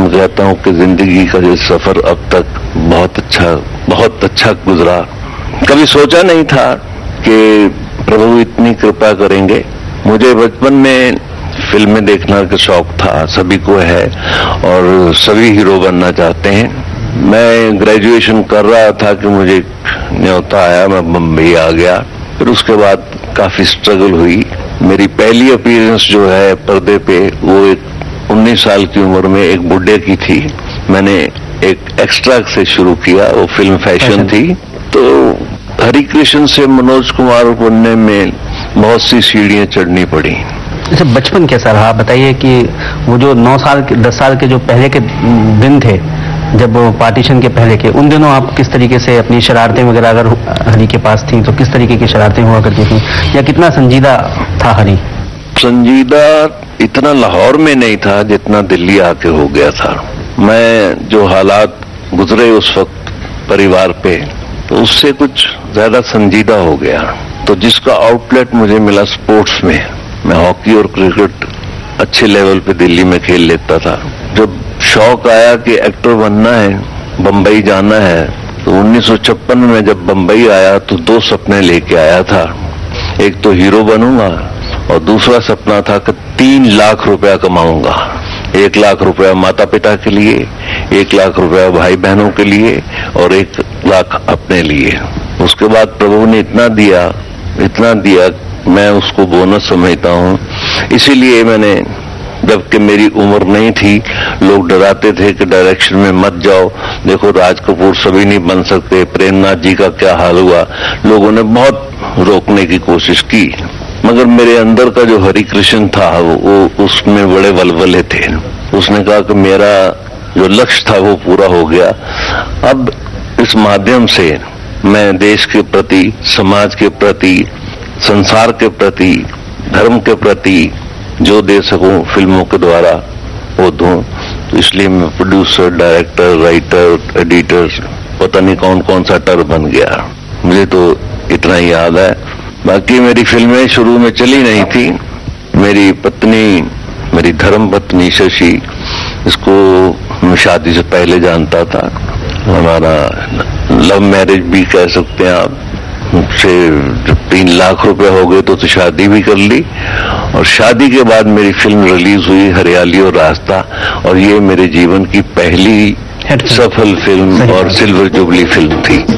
मैं कहता हूँ कि जिंदगी का ये सफर अब तक बहुत अच्छा गुजरा। कभी सोचा नहीं था कि प्रभु इतनी कृपा करेंगे। मुझे बचपन में फिल्में देखने का शौक था, सभी को है, और सभी हीरो बनना चाहते हैं। मैं ग्रेजुएशन कर रहा था कि मुझे न्योता आया, मैं बम्बई आ गया। फिर उसके बाद काफी स्ट्रगल हुई। मेरी पहली अपीयरेंस जो है पर्दे पे, वो एक 19 साल की उम्र में एक बुड्ढे की थी। मैंने एक एक्स्ट्रा से शुरू किया, वो फिल्म फैशन थी। तो हरि कृष्ण से मनोज कुमार बनने में बहुत सी सीढ़ियां चढ़नी पड़ी। अच्छा, बचपन कैसा रहा बताइए कि वो जो 9 साल 10 साल के जो पहले के दिन थे, जब पार्टीशन के पहले के, उन दिनों आप किस तरीके से अपनी शरारतें वगैरह अगर हरि के पास थी तो किस तरीके की शरारतें हुआ करती थी, या कितना संजीदा था हरि? संजीदा इतना लाहौर में नहीं था जितना दिल्ली आके हो गया था। मैं जो हालात गुजरे उस वक्त परिवार पे, तो उससे कुछ ज्यादा संजीदा हो गया। तो जिसका आउटलेट मुझे मिला स्पोर्ट्स में, मैं हॉकी और क्रिकेट अच्छे लेवल पे दिल्ली में खेल लेता था। जब शौक आया कि एक्टर बनना है, बम्बई जाना है, तो 1956 में जब बम्बई आया तो 2 सपने लेके आया था। एक तो हीरो बनूंगा और दूसरा सपना था कि 3 लाख रुपया कमाऊंगा। 1 लाख रुपया माता पिता के लिए, 1 लाख रुपया भाई बहनों के लिए और 1 लाख अपने लिए। उसके बाद प्रभु ने इतना दिया मैं उसको बोनस समझता हूँ। इसीलिए मैंने, जबकि मेरी उम्र नहीं थी, लोग डराते थे कि डायरेक्शन में मत जाओ, देखो राज कपूर सभी नहीं बन सकते, प्रेमनाथ जी का क्या हाल हुआ, लोगों ने बहुत रोकने की कोशिश की। मगर मेरे अंदर का जो हरि कृष्ण था वो उसमें बड़े वलवले थे। उसने कहा कि मेरा जो लक्ष्य था वो पूरा हो गया। अब इस माध्यम से मैं देश के प्रति, समाज के प्रति, संसार के प्रति, धर्म के प्रति जो दे सकूं फिल्मों के द्वारा वो दूं। तो इसलिए मैं प्रोड्यूसर, डायरेक्टर, राइटर, एडिटर, पता नहीं कौन कौन सा टर बन गया। मुझे तो इतना ही याद है। बाकी मेरी फिल्में शुरू में चली नहीं थी। मेरी पत्नी, मेरी धर्म पत्नी शशि, इसको मैं शादी से पहले जानता था। हमारा लव मैरिज भी कह सकते हैं आप। से जब 3 लाख रुपए हो गए तो शादी भी कर ली, और शादी के बाद मेरी फिल्म रिलीज हुई हरियाली और रास्ता, और ये मेरे जीवन की पहली सफल फिल्म और सिल्वर जुबली फिल्म थी।